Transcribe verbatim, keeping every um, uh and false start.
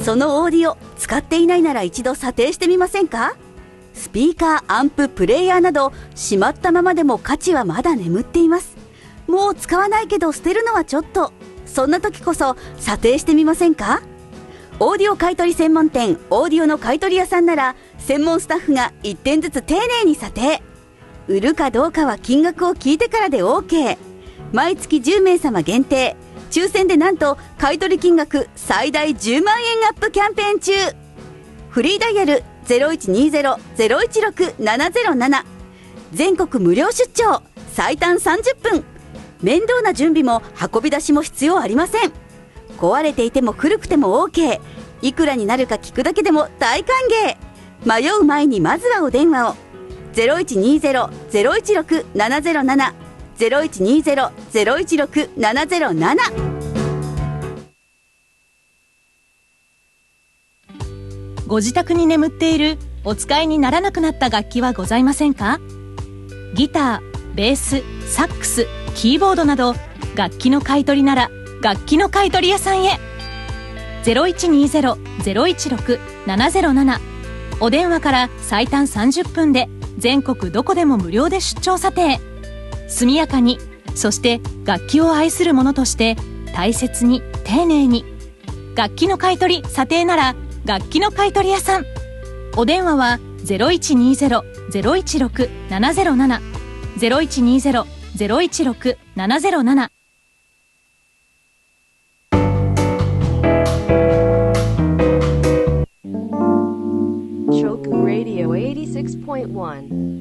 そのオーディオ使っていないなら一度査定してみませんか？スピーカー、アンプ、プレイヤーなどしまったままでも価値はまだ眠っています。もう使わないけど捨てるのはちょっと、そんな時こそ査定してみませんか？オーディオ買取専門店オーディオの買取屋さんなら専門スタッフがいってんずつ丁寧に査定。売るかどうかは金額を聞いてからで OK。 毎月じゅうめいさま限定、抽選でなんと買取金額最大じゅうまんえんアップキャンペーン中。フリーダイヤル ゼロいちにゼロ ゼロいちろく ななゼロなな、 全国無料出張、最短さんじゅっぷん。面倒な準備も運び出しも必要ありません。壊れていても古くても OK。 いくらになるか聞くだけでも大歓迎。迷う前にまずはお電話を。 ゼロいちにゼロ ゼロいちろく ななゼロなな ゼロいちにゼロ ゼロいちろく ななゼロなな。 ご自宅に眠っているお使いにならなくなった楽器はございませんか？ギター、ベース、サックス、キーボードなど楽器の買い取りなら楽器の買取屋さんへ。 ゼロいちにゼロ ゼロいちろく ななゼロなな、 お電話から最短さんじゅっぷんで全国どこでも無料で出張査定。速やかに、そして楽器を愛する者として大切に丁寧に。楽器の買い取り査定なら楽器の買取屋さん。お電話は ゼロいちにゼロ ゼロいちろく ななゼロなな ゼロいちにゼロ ゼロいちろく ななゼロなな。 Choku Radio エイティシックスポイントワン